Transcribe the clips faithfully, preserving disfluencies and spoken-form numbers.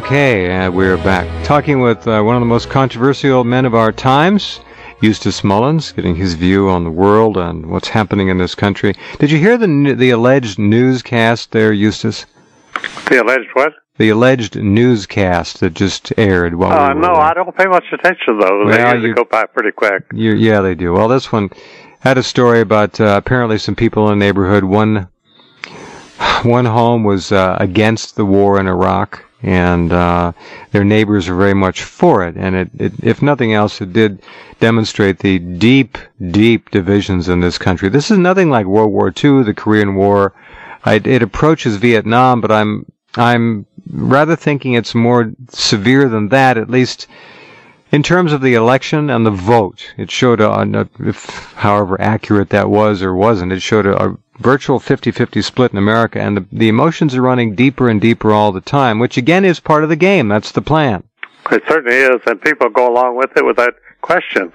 Okay, uh, we're back talking with uh, one of the most controversial men of our times, Eustace Mullins, getting his view on the world and what's happening in this country. Did you hear the the alleged newscast there, Eustace? The alleged what? The alleged newscast that just aired. While uh, we no, were, I don't pay much attention to those. Well, they usually you, go by pretty quick. You, yeah, they do. Well, this one had a story about uh, apparently some people in the neighborhood. One one home was uh, against the war in Iraq, and uh, their neighbors were very much for it. And it, it, if nothing else, it did demonstrate the deep, deep divisions in this country. This is nothing like World War Two, the Korean War. It, it approaches Vietnam, but I'm I'm rather thinking it's more severe than that, at least in terms of the election and the vote. It showed, a, a, if, however accurate that was or wasn't, it showed a, a virtual fifty-fifty split in America, and the, the emotions are running deeper and deeper all the time, which again is part of the game. That's the plan. It certainly is, and people go along with it without question.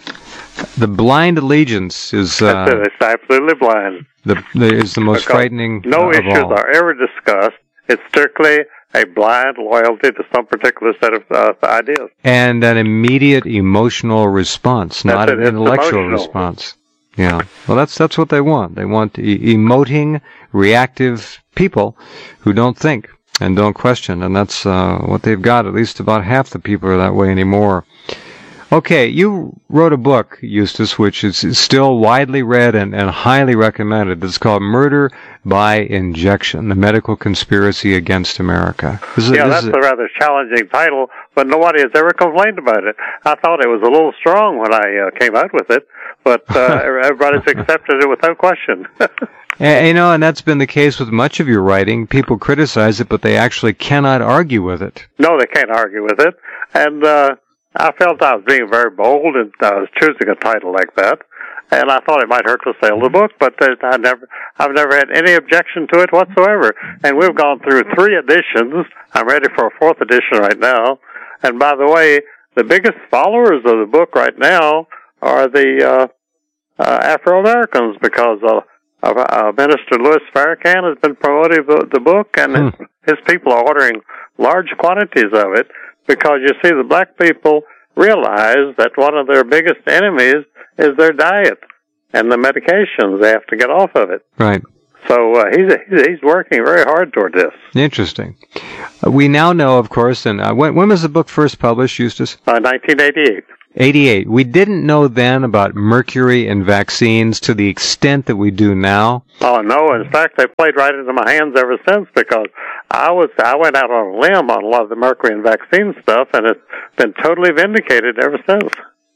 The blind allegiance is... Uh, That's it. It's absolutely blind. The, the, is the most because frightening no uh, of issues all. are ever discussed. It's strictly a blind loyalty to some particular set of uh, ideas. And an immediate emotional response, That's not it. an It's intellectual emotional. response. Yeah. Well, that's that's what they want. They want e- emoting, reactive people who don't think and don't question. And that's uh, what they've got. At least about half the people are that way anymore. Okay, you wrote a book, Eustace, which is still widely read and, and highly recommended. It's called Murder by Injection, The Medical Conspiracy Against America. This is, yeah, this that's is a rather challenging title, but nobody has ever complained about it. I thought it was a little strong when I uh, came out with it, but uh, everybody's accepted it without question. and, you know, and that's been the case with much of your writing. People criticize it, but they actually cannot argue with it. No, they can't argue with it. And uh, I felt I was being very bold, and I was choosing a title like that. And I thought it might hurt the sale of the book, but I never, I've never had any objection to it whatsoever. And we've gone through three editions. I'm ready for a fourth edition right now. And by the way, the biggest followers of the book right now are the uh, uh, Afro-Americans, because uh, uh, Minister Louis Farrakhan has been promoting the, the book, and hmm. his, his people are ordering large quantities of it, because you see, the black people realize that one of their biggest enemies is their diet and the medications. They have to get off of it. Right. So uh, he's he's working very hard toward this. Interesting. Uh, we now know, of course, and uh, when, when was the book first published, Eustace? Uh, nineteen eighty-eight. eighty-eight. We didn't know then about mercury and vaccines to the extent that we do now. Oh, no. In fact, they played right into my hands ever since, because I was I went out on a limb on a lot of the mercury and vaccine stuff, and it's been totally vindicated ever since.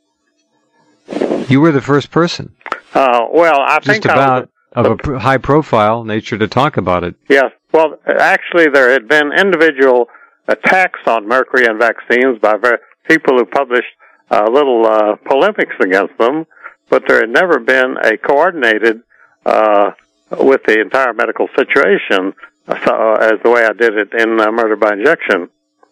You were the first person. Uh, well, I Just think about I was a, of a pr- high-profile nature to talk about it. Yes. Well, actually, there had been individual attacks on mercury and vaccines by ver- people who published uh, little uh, polemics against them, but there had never been a coordinated uh, with the entire medical situation uh, as the way I did it in uh, Murder by Injection.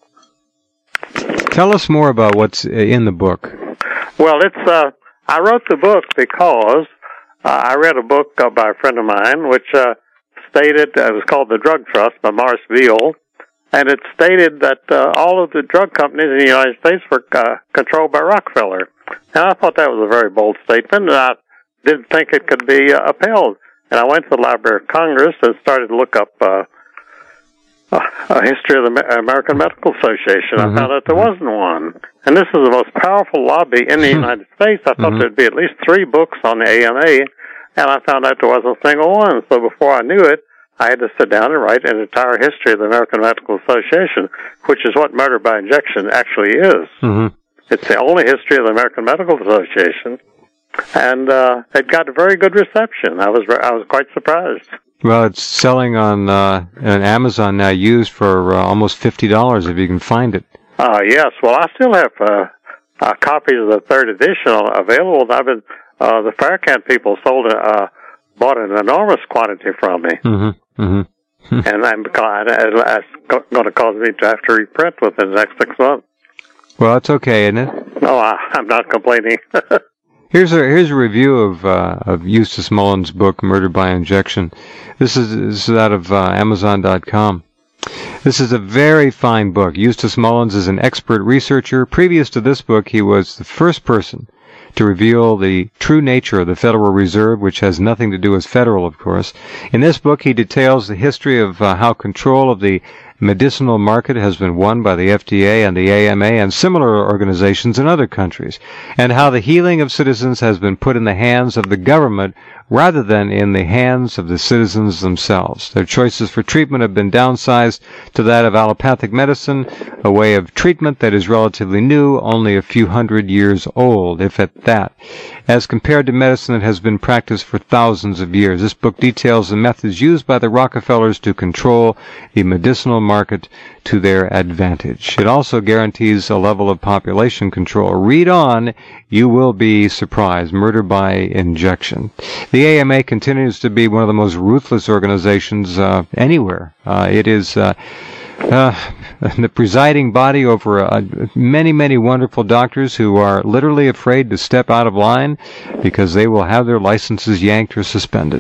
Tell us more about what's in the book. Well, it's uh, I wrote the book because uh, I read a book uh, by a friend of mine, which uh, stated, uh, it was called The Drug Trust by Morris Veal, and it stated that uh, all of the drug companies in the United States were uh, controlled by Rockefeller. And I thought that was a very bold statement, and I didn't think it could be uh, upheld. And I went to the Library of Congress and started to look up uh, a history of the American Medical Association. Mm-hmm. I found out there wasn't one. And this is the most powerful lobby in the United States. I thought mm-hmm. there'd be at least three books on the A M A, and I found out there wasn't a single one. So before I knew it, I had to sit down and write an entire history of the American Medical Association, which is what Murder by Injection actually is. Mm-hmm. It's the only history of the American Medical Association, and uh, it got a very good reception. I was I was quite surprised. Well, it's selling on uh, on Amazon now, used for uh, almost fifty dollars if you can find it. Uh, yes. Well, I still have uh, uh, copies of the third edition available. I've been uh, the Farrakhan people sold uh, bought an enormous quantity from me, mm-hmm. Mm-hmm. and I'm it's going to cause me to have to reprint within the next six months. Well, that's okay, isn't it? No, I, I'm not complaining. Here's a here's a review of uh, of Eustace Mullins' book, Murder by Injection. This is this is out of uh, Amazon dot com. This is a very fine book. Eustace Mullins is an expert researcher. Previous to this book, he was the first person to reveal the true nature of the Federal Reserve, which has nothing to do with federal, of course. In this book, he details the history of uh, how control of the medicinal market has been won by the F D A and the A M A and similar organizations in other countries, and how the healing of citizens has been put in the hands of the government rather than in the hands of the citizens themselves. Their choices for treatment have been downsized to that of allopathic medicine, a way of treatment that is relatively new, only a few hundred years old, if at that, as compared to medicine that has been practiced for thousands of years. This book details the methods used by the Rockefellers to control the medicinal market to their advantage. It also guarantees a level of population control. Read on, you will be surprised. Murder by injection. The A M A continues to be one of the most ruthless organizations uh, anywhere. Uh, it is uh, uh, the presiding body over uh, many, many wonderful doctors who are literally afraid to step out of line because they will have their licenses yanked or suspended.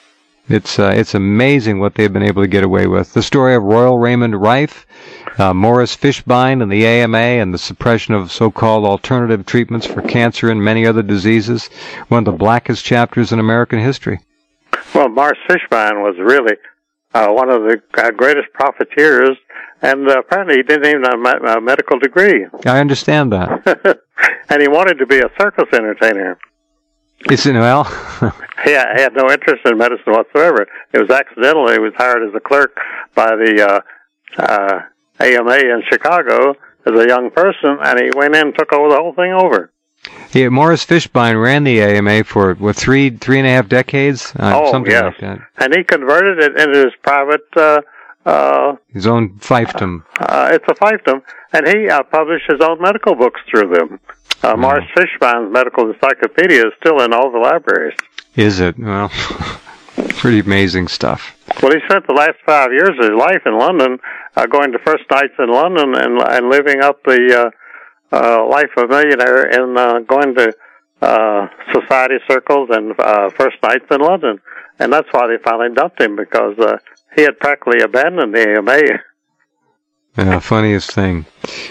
It's uh, it's amazing what they've been able to get away with. The story of Royal Raymond Rife, uh, Morris Fishbein, and the A M A, and the suppression of so-called alternative treatments for cancer and many other diseases, one of the blackest chapters in American history. Well, Morris Fishbein was really uh, one of the uh, greatest profiteers, and uh, apparently he didn't even have a, a medical degree. I understand that. And he wanted to be a circus entertainer. Is it, well? He had no interest in medicine whatsoever. It was accidental. He was hired as a clerk by the uh, uh, A M A in Chicago as a young person, and he went in and took over the whole thing over. Yeah, Morris Fishbein ran the A M A for, what, three, three and a half decades? Uh, oh, something yes. like that. And he converted it into his private... Uh, uh, his own fiefdom. Uh, it's a fiefdom, and he uh, published his own medical books through them. Uh, mm. Morris Fishbein's Medical Encyclopedia is still in all the libraries. Is it? Well, pretty amazing stuff. Well, he spent the last five years of his life in London, uh, going to first nights in London and, and living up the uh, uh, life of a millionaire and uh, going to uh, society circles and uh, first nights in London. And that's why they finally dumped him, because uh, he had practically abandoned the A M A. Yeah, funniest thing.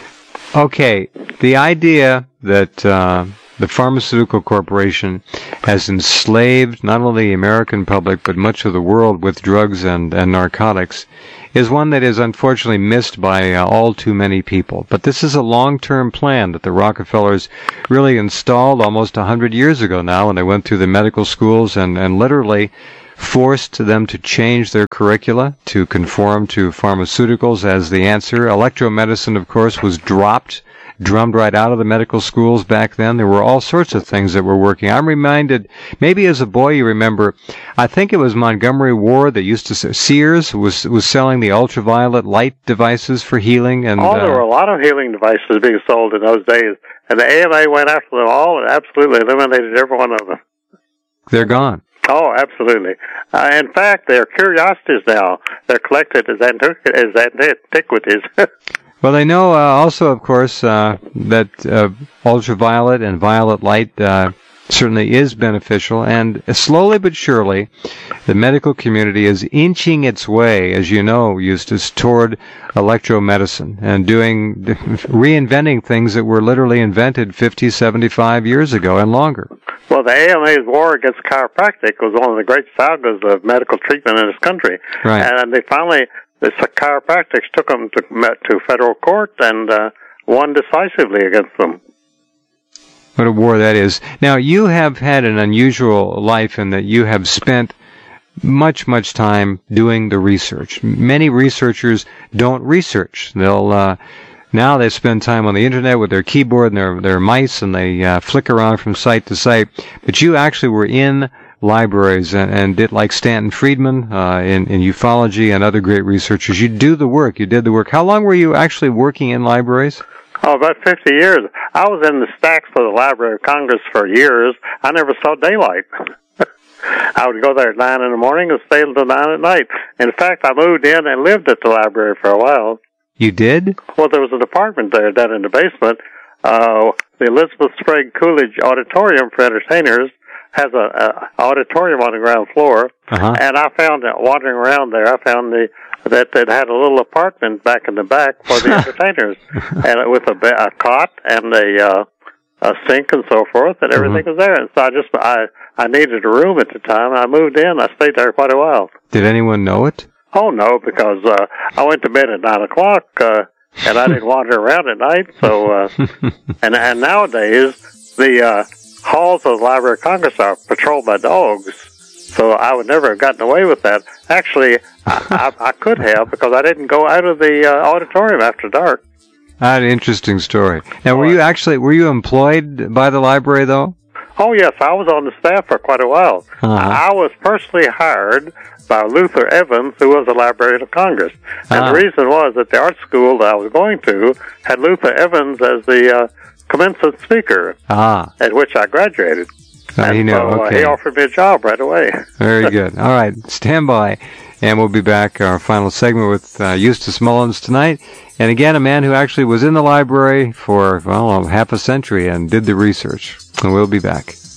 Okay, the idea that uh, the pharmaceutical corporation has enslaved not only the American public but much of the world with drugs and, and narcotics is one that is unfortunately missed by uh, all too many people. But this is a long-term plan that the Rockefellers really installed almost one hundred years ago now when they went through the medical schools and, and literally forced them to change their curricula to conform to pharmaceuticals as the answer. Electromedicine, of course, was dropped, drummed right out of the medical schools back then. There were all sorts of things that were working. I'm reminded, maybe as a boy you remember, I think it was Montgomery Ward that used to say, Sears was was selling the ultraviolet light devices for healing. And oh, there uh, were a lot of healing devices being sold in those days. And the A M A went after them all and absolutely eliminated every one of them. They're gone. Oh, absolutely. Uh, in fact, they're curiosities now. They're collected as, antiqu- as antiquities. Well, they know uh, also, of course, uh, that uh, ultraviolet and violet light uh, certainly is beneficial, and slowly but surely, the medical community is inching its way, as you know, Eustace, toward electromedicine and doing, reinventing things that were literally invented fifty, seventy-five years ago and longer. Well, the A M A's war against chiropractic was one of the great sagas of medical treatment in this country. Right. And they finally, the chiropractics took them to, to federal court and uh, won decisively against them. What a war that is. Now, you have had an unusual life in that you have spent much, much time doing the research. Many researchers don't research. They'll... Uh, Now they spend time on the internet with their keyboard and their, their mice, and they uh, flick around from site to site. But you actually were in libraries and, and did, like Stanton Friedman uh, in, in ufology and other great researchers. You do the work. You did the work. How long were you actually working in libraries? Oh, about fifty years. I was in the stacks for the Library of Congress for years. I never saw daylight. I would go there at nine in the morning and stay until nine at night. In fact, I moved in and lived at the library for a while. You did? Well, there was a department there down in the basement. Uh, the Elizabeth Sprague Coolidge Auditorium for Entertainers has a, a auditorium on the ground floor, uh-huh. and I found that wandering around there, I found the that it had a little apartment back in the back for the entertainers, and with a, a cot and a uh, a sink and so forth, and everything mm-hmm. was there. And so I just I I needed a room at the time. I moved in. I stayed there quite a while. Did anyone know it? Oh no, because uh, I went to bed at nine o'clock, uh, and I didn't wander around at night. So uh, and and nowadays the uh, halls of the Library of Congress are patrolled by dogs. So I would never have gotten away with that. Actually, I, I, I could have, because I didn't go out of the uh, auditorium after dark. An interesting story. Now, were you actually were you employed by the library though? Oh yes, I was on the staff for quite a while. Uh-huh. I was personally hired by Luther Evans, who was a Librarian of Congress, and ah. the reason was that the art school that I was going to had Luther Evans as the uh, commencement speaker, ah. at which I graduated. Oh, he knew. So, okay. uh, he offered me a job right away. Very good. All right, stand by, and we'll be back. Our final segment with uh, Eustace Mullins tonight, and again, a man who actually was in the library for well half a century and did the research. And we'll be back.